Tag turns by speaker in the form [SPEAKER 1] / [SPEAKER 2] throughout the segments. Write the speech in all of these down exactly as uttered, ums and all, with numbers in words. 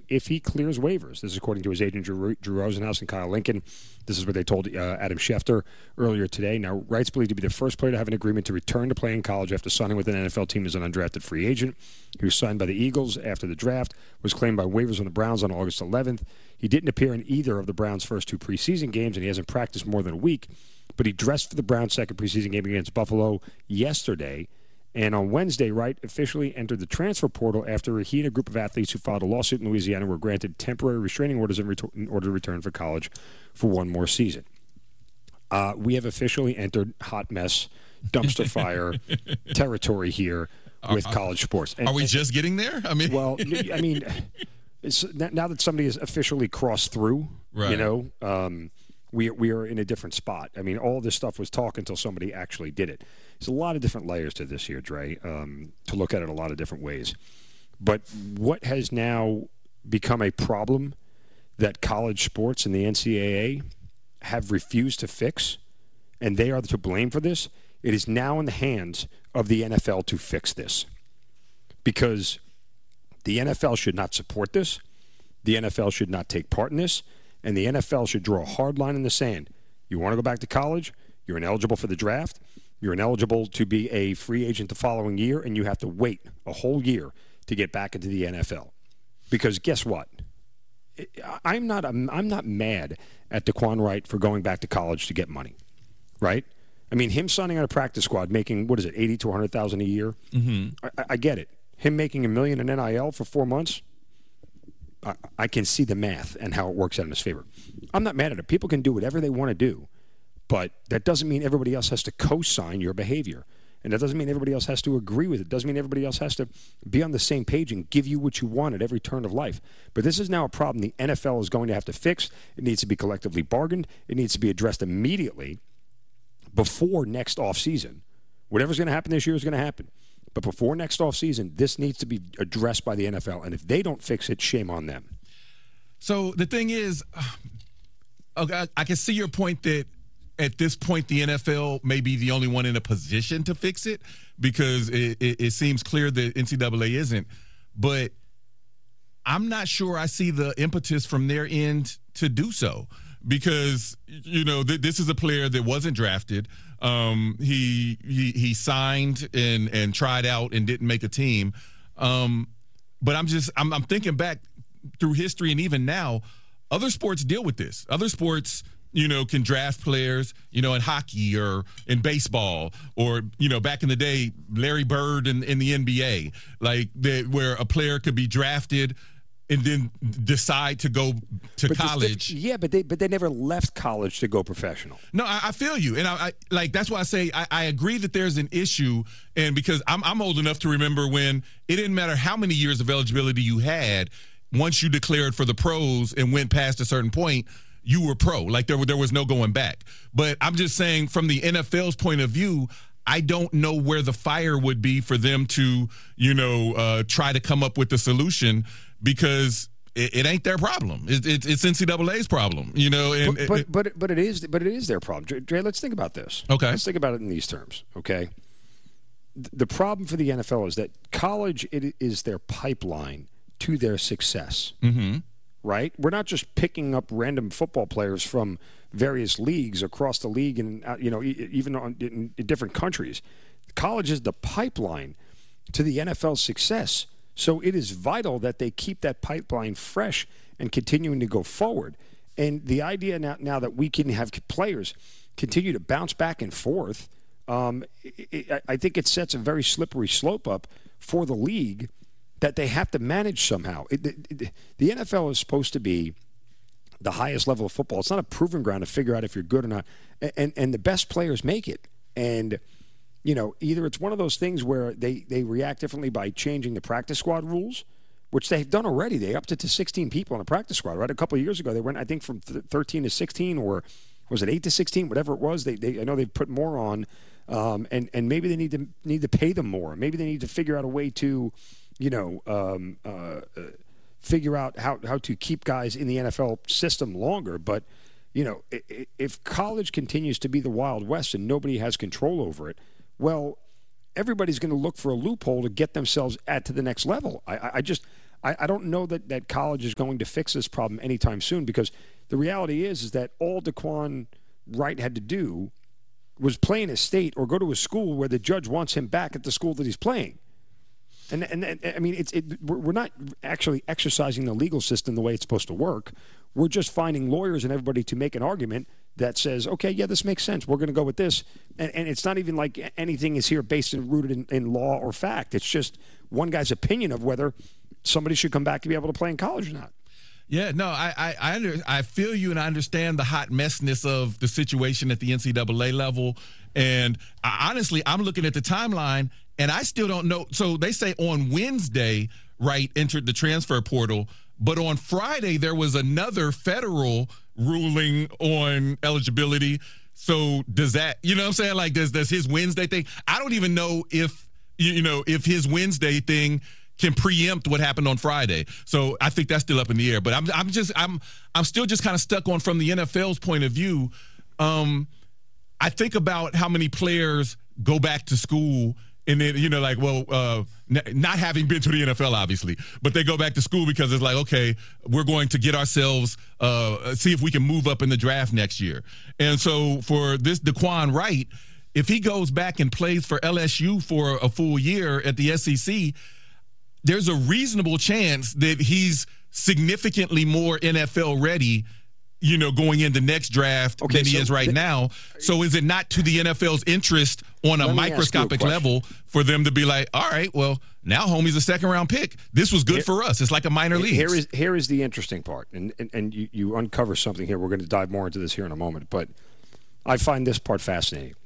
[SPEAKER 1] if he clears waivers. This is according to his agent, Drew, Drew Rosenhaus and Kyle Lincoln. This is what they told uh, Adam Schefter earlier today. Now, Wright's believed to be the first player to have an agreement to return to play in college after signing with an N F L team as an undrafted free agent. He was signed by the Eagles after the draft, was claimed by waivers on the Browns on August eleventh. He didn't appear in either of the Browns' first two preseason games, and he hasn't practiced more than a week. But he dressed for the Browns' second preseason game against Buffalo yesterday. And on Wednesday, Wright officially entered the transfer portal after he and a group of athletes who filed a lawsuit in Louisiana were granted temporary restraining orders in, retor- in order to return for college for one more season. Uh, we have officially entered hot mess, dumpster fire territory here with
[SPEAKER 2] are,
[SPEAKER 1] college sports. And,
[SPEAKER 2] are we
[SPEAKER 1] and,
[SPEAKER 2] just getting there? I mean,
[SPEAKER 1] well, I mean, it's, now that somebody has officially crossed through, right. you know, um, we we are in a different spot. I mean, all this stuff was talk until somebody actually did it. There's a lot of different layers to this here, Dre, um, to look at it a lot of different ways. But what has now become a problem that college sports and the N C double A have refused to fix, and they are to blame for this, it is now in the hands of the N F L to fix this. Because the N F L should not support this, the N F L should not take part in this, and the N F L should draw a hard line in the sand. You want to go back to college? You're ineligible for the draft. You're ineligible to be a free agent the following year, and you have to wait a whole year to get back into the N F L. Because guess what? I'm not I'm not mad at Daquan Wright for going back to college to get money, right? I mean, him signing on a practice squad, making, what is it, eighty to one hundred thousand dollars a year?
[SPEAKER 2] Mm-hmm.
[SPEAKER 1] I, I get it. Him making a million in N I L for four months, I, I can see the math and how it works out in his favor. I'm not mad at it. People can do whatever they want to do. But that doesn't mean everybody else has to co-sign your behavior. And that doesn't mean everybody else has to agree with it. It doesn't mean everybody else has to be on the same page and give you what you want at every turn of life. But this is now a problem the N F L is going to have to fix. It needs to be collectively bargained. It needs to be addressed immediately before next offseason. Whatever's going to happen this year is going to happen. But before next offseason, this needs to be addressed by the N F L. And if they don't fix it, shame on them.
[SPEAKER 2] So the thing is, okay, I can see your point that at this point, the N F L may be the only one in a position to fix it because it, it, it seems clear that N C double A isn't. But I'm not sure I see the impetus from their end to do so because, you know, th- this is a player that wasn't drafted. Um, he, he he signed and, and tried out and didn't make a team. Um, but I'm just I'm, I'm thinking back through history and even now, other sports deal with this. Other sports – you know, can draft players, you know, in hockey or in baseball or, you know, back in the day, Larry Bird in, in the N B A, like the, where a player could be drafted and then decide to go to
[SPEAKER 1] but
[SPEAKER 2] college.
[SPEAKER 1] This, yeah, but they but they never left college to go professional.
[SPEAKER 2] No, I, I feel you. And I, I like that's why I say I, I agree that there's an issue. And because I'm, I'm old enough to remember when it didn't matter how many years of eligibility you had, once you declared for the pros and went past a certain point, you were pro. Like there, there was no going back. But I'm just saying from the N F L's point of view, I don't know where the fire would be for them to, you know, uh, try to come up with a solution because it, it ain't their problem. It, it, it's N C double A's problem, you know. And,
[SPEAKER 1] but, but,
[SPEAKER 2] it,
[SPEAKER 1] but, but it is but it is their problem. Dre, Dre, let's think about this.
[SPEAKER 2] Okay.
[SPEAKER 1] Let's think about it in these terms, okay? The problem for the N F L is that college it is their pipeline to their success.
[SPEAKER 2] Mm-hmm.
[SPEAKER 1] Right? We're not just picking up random football players from various leagues across the league and, you know, even on, in, in different countries. College is the pipeline to the N F L's success. So it is vital that they keep that pipeline fresh and continuing to go forward. And the idea now, now that we can have players continue to bounce back and forth, um, it, it, I think it sets a very slippery slope up for the league that they have to manage somehow. It, it, it, the N F L is supposed to be the highest level of football. It's not a proving ground to figure out if you're good or not. And and the best players make it. And, you know, either it's one of those things where they, they react differently by changing the practice squad rules, which they've done already. They upped it to sixteen people in a practice squad, right? A couple of years ago, they went, I think, from thirteen to sixteen, or was it eight to sixteen, whatever it was. They, they I know they've put more on, um, and, and maybe they need to need to pay them more. Maybe they need to figure out a way to, you know, um, uh, uh, figure out how, how to keep guys in the N F L system longer. But, you know, if college continues to be the Wild West and nobody has control over it, well, everybody's going to look for a loophole to get themselves at to the next level. I, I just, I, I don't know that, that college is going to fix this problem anytime soon, because the reality is is that all DeQuan Wright had to do was play in a state or go to a school where the judge wants him back at the school that he's playing. And, and, and I mean, it's it, we're not actually exercising the legal system the way it's supposed to work. We're just finding lawyers and everybody to make an argument that says, okay, yeah, this makes sense. We're going to go with this. And, and it's not even like anything is here based and rooted in, in law or fact. It's just one guy's opinion of whether somebody should come back to be able to play in college or not.
[SPEAKER 2] Yeah, no, I I I, under, I feel you, and I understand the hot messness of the situation at the N C double A level. And I, honestly, I'm looking at the timeline, and I still don't know. So they say on Wednesday, Wright entered the transfer portal, but on Friday there was another federal ruling on eligibility. So does that, you know what I'm saying? Like, does does his Wednesday thing? I don't even know if you know if his Wednesday thing can preempt what happened on Friday. So I think that's still up in the air. But I'm I'm just I'm I'm still just kind of stuck on, from the N F L's point of view. Um, I think about how many players go back to school and then, you know, like, well, uh, n- not having been to the N F L, obviously, but they go back to school because it's like, okay, we're going to get ourselves, uh, see if we can move up in the draft next year. And so for this DeQuan Wright, if he goes back and plays for L S U for a full year at the S E C, there's a reasonable chance that he's significantly more N F L ready, you know, going into next draft okay, than he so is right th- now. So is it not to the N F L's interest on a microscopic a level for them to be like, all right, well, now homie's a second round pick. This was good here, for us. It's like a minor league.
[SPEAKER 1] Here is here is the interesting part, and and, and you, you uncover something here. We're going to dive more into this here in a moment, but I find this part fascinating.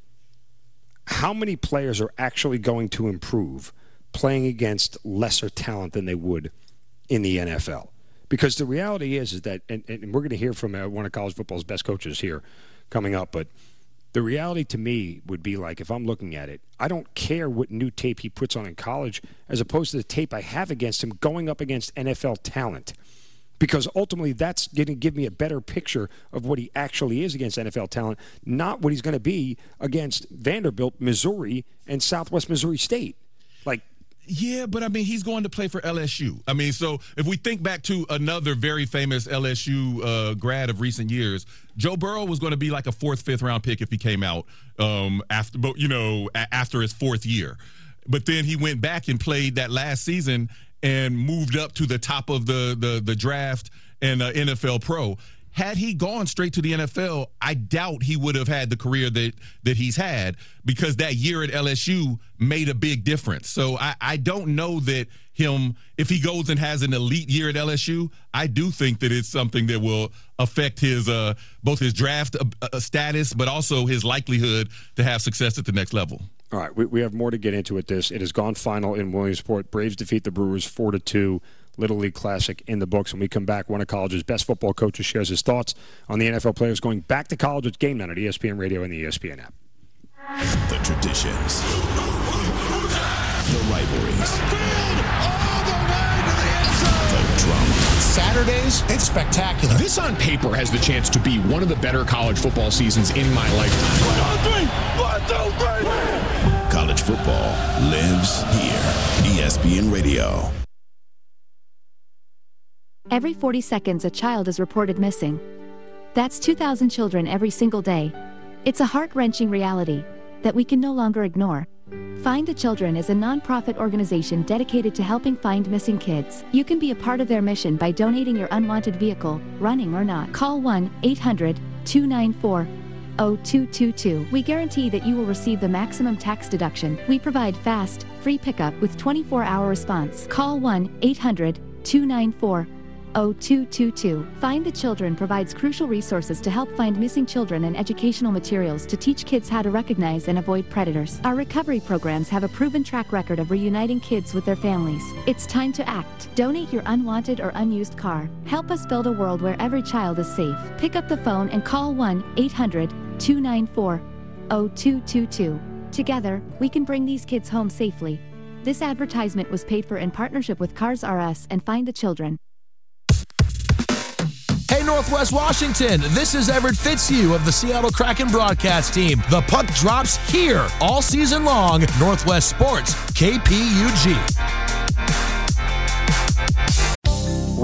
[SPEAKER 1] How many players are actually going to improve playing against lesser talent than they would in the N F L? Because the reality is, is that, and, and we're going to hear from uh, one of college football's best coaches here coming up, but the reality to me would be like, if I'm looking at it, I don't care what new tape he puts on in college as opposed to the tape I have against him going up against N F L talent. Because ultimately that's going to give me a better picture of what he actually is against N F L talent, not what he's going to be against Vanderbilt, Missouri, and Southwest Missouri State. Like,
[SPEAKER 2] yeah, but I mean, he's going to play for L S U. I mean, so if we think back to another very famous L S U uh, grad of recent years, Joe Burrow was going to be like a fourth, fifth round pick if he came out um, after, you know, after his fourth year. But then he went back and played that last season and moved up to the top of the the, the draft and uh, N F L pro. Had he gone straight to the N F L, I doubt he would have had the career that that he's had, because that year at L S U made a big difference. So I, I don't know that him, if he goes and has an elite year at L S U, I do think that it's something that will affect his uh, both his draft uh, status, but also his likelihood to have success at the next level.
[SPEAKER 1] All right, we, we have more to get into with this. It has gone final in Williamsport. Braves defeat the Brewers four to two. Little League Classic in the books. When we come back, one of college's best football coaches shares his thoughts on the N F L players going back to college. It's Game Night at E S P N Radio and the E S P N app.
[SPEAKER 3] The traditions, the rivalries, the drama.
[SPEAKER 4] Saturdays, it's spectacular.
[SPEAKER 5] This on paper has the chance to be one of the better college football seasons in my lifetime.
[SPEAKER 3] One, two, three. One, two, three. College football lives here. E S P N Radio.
[SPEAKER 6] Every forty seconds, a child is reported missing. That's two thousand children every single day. It's a heart-wrenching reality that we can no longer ignore. Find the Children is a non-profit organization dedicated to helping find missing kids. You can be a part of their mission by donating your unwanted vehicle, running or not. Call one eight hundred two nine four zero two two two. We guarantee that you will receive the maximum tax deduction. We provide fast, free pickup with twenty-four hour response. Call one eight hundred two nine four zero two two two. Find the Children provides crucial resources to help find missing children and educational materials to teach kids how to recognize and avoid predators. Our recovery programs have a proven track record of reuniting kids with their families. It's time to act. Donate your unwanted or unused car. Help us build a world where every child is safe. Pick up the phone and call one eight hundred two nine four zero two two two. Together, we can bring these kids home safely. This advertisement was paid for in partnership with Cars R Us and Find the Children.
[SPEAKER 4] Hey, Northwest Washington, this is Everett Fitzhugh of the Seattle Kraken broadcast team. The puck drops here all season long. Northwest Sports, K P U G.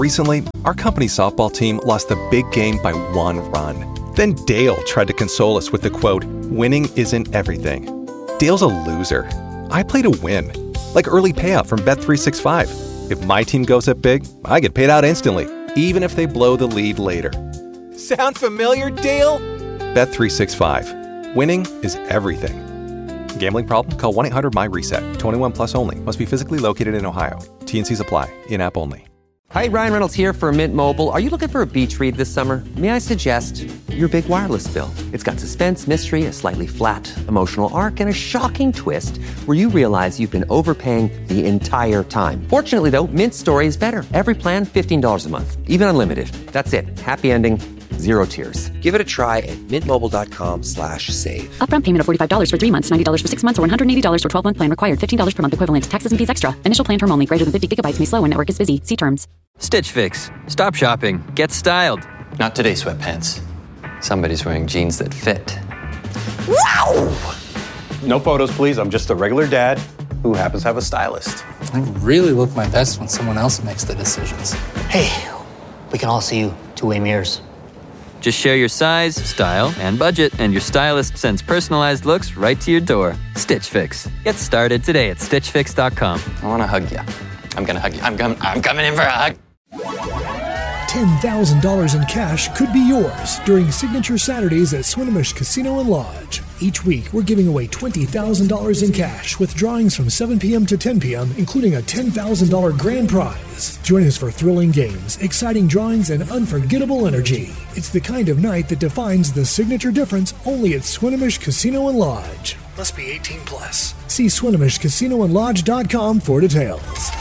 [SPEAKER 7] Recently, our company's softball team lost the big game by one run. Then Dale tried to console us with the quote, "Winning isn't everything." Dale's a loser. I play to win. Like early payout from Bet three sixty-five. If my team goes up big, I get paid out instantly, even if they blow the lead later. Sound familiar, Dale? Bet three sixty-five. Winning is everything. Gambling problem? Call one eight hundred M Y reset. twenty-one plus only. Must be physically located in Ohio. T N Cs apply. In-app only.
[SPEAKER 8] Hi, Ryan Reynolds here for Mint Mobile. Are you looking for a beach read this summer? May I suggest your big wireless bill? It's got suspense, mystery, a slightly flat, emotional arc, and a shocking twist where you realize you've been overpaying the entire time. Fortunately, though, Mint's story is better. Every plan, fifteen dollars a month. Even unlimited. That's it. Happy ending. Zero tears. Give it a try at mintmobile.com slash save.
[SPEAKER 9] Upfront payment of forty-five dollars for three months, ninety dollars for six months, or one hundred eighty dollars for twelve-month plan required. fifteen dollars per month equivalent. Taxes and fees extra. Initial plan term only. Greater than fifty gigabytes may slow when network is busy. See terms.
[SPEAKER 10] Stitch Fix. Stop shopping. Get styled. Not today, sweatpants. Somebody's wearing jeans that fit.
[SPEAKER 11] Wow! No photos, please. I'm just a regular dad who happens to have a stylist.
[SPEAKER 12] I really look my best when someone else makes the decisions.
[SPEAKER 13] Hey, we can all see you two-way mirrors.
[SPEAKER 10] Just share your size, style, and budget, and your stylist sends personalized looks right to your door. Stitch Fix. Get started today at stitch fix dot com. I want to hug you. I'm going to hug you. I'm, com- I'm coming in for a hug.
[SPEAKER 14] ten thousand dollars in cash could be yours during Signature Saturdays at Swinomish Casino and Lodge. Each week, we're giving away twenty thousand dollars in cash with drawings from seven p.m. to ten p.m., including a ten thousand dollars grand prize. Join us for thrilling games, exciting drawings, and unforgettable energy. It's the kind of night that defines the signature difference only at Swinomish Casino and Lodge. Must be eighteen plus. See Swinomish Casino and Lodge dot com for details.